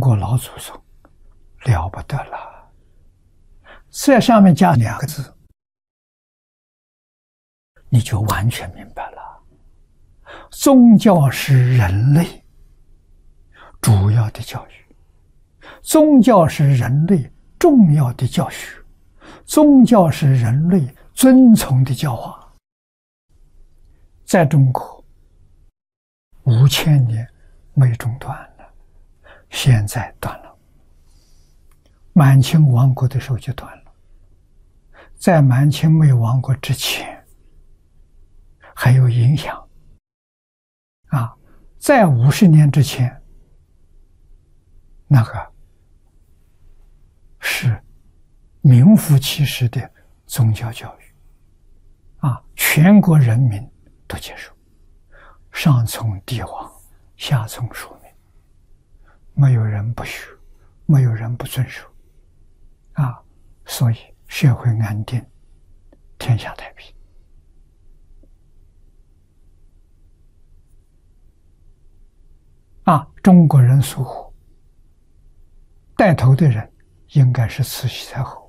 国老祖宗了不得了，这上面加2个字，你就完全明白了。宗教是人类主要的教育，宗教是人类重要的教学，宗教是人类遵从的教化。在中国5000年没中断了，现在断了。满清亡国的时候就断了，在满清没亡国之前还有影响在50年之前，那个是名副其实的宗教教育全国人民都接受，上从帝王，下从庶民，没有人不学，没有人不遵守所以社会安定，天下太平中国人属虎，带头的人应该是慈禧太后，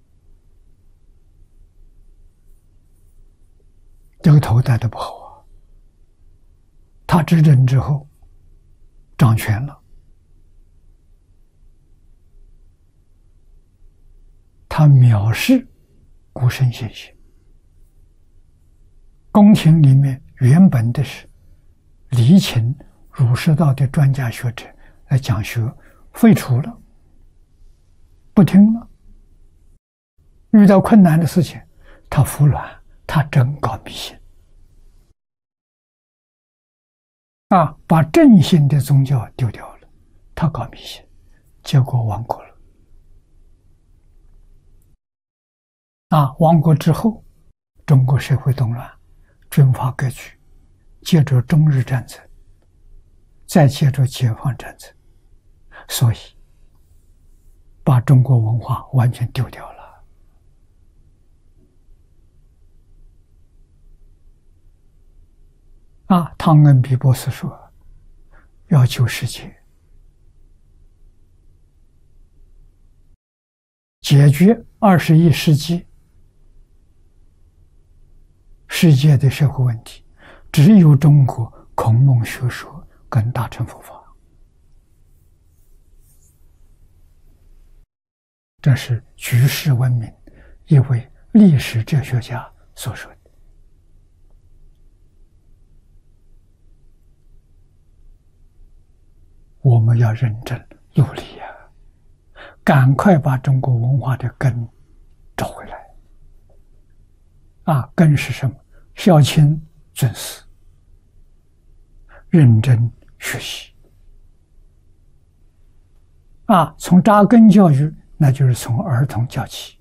这个头带的不好他执政之后掌权了，他藐视古圣先贤，宫廷里面原本的是礼请儒释道的专家学者来讲学，废除了，不听了。遇到困难的事情，他服软，他真搞迷信把正信的宗教丢掉了，他搞迷信，结果亡国了亡国之后，中国社会动乱，军阀割据，接着中日战争，再接着解放战争，所以把中国文化完全丢掉了汤恩比博士说，要救世界，解决21世纪世界的社会问题，只有中国孔孟学说跟大乘佛法。这是举世闻名一位历史哲学家所说的。我们要认真努力赶快把中国文化的根找回来根是什么？孝亲尊师，认真学习从扎根教育，那就是从儿童教起，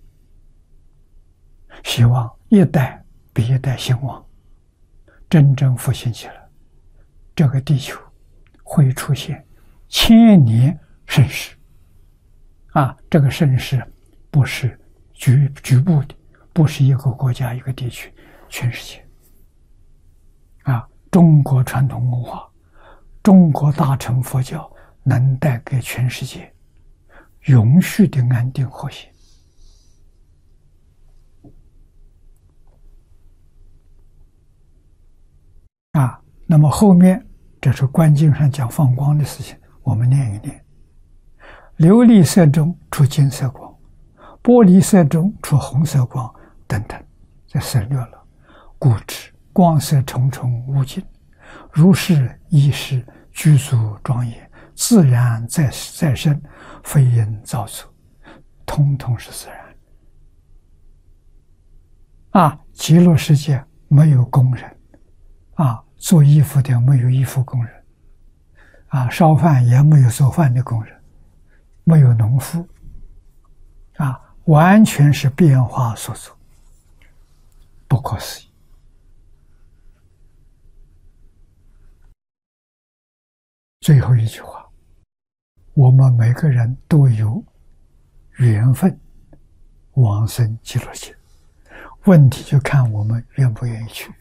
希望一代比一代兴旺，真正复兴起来，这个地球会出现1000年盛世这个盛世不是局部的，不是一个国家一个地区，全世界中国传统文化，中国大乘佛教能带给全世界永续的安定和谐那么后面这是观经上讲放光的事情，我们念一念。琉璃色中出金色光，玻璃色中出红色光，等等，这省略了。故知光色重重无尽，如是亦是具足庄严，自然在身，非因造作，通通是自然极乐世界没有工人做衣服的没有衣服工人烧饭也没有做饭的工人，没有农夫完全是变化所作，不可思议。最后一句话，我们每个人都有缘分往生极乐界，问题就看我们愿不愿意去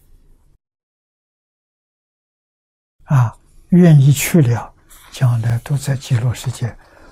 愿意去了，将来都在极乐世界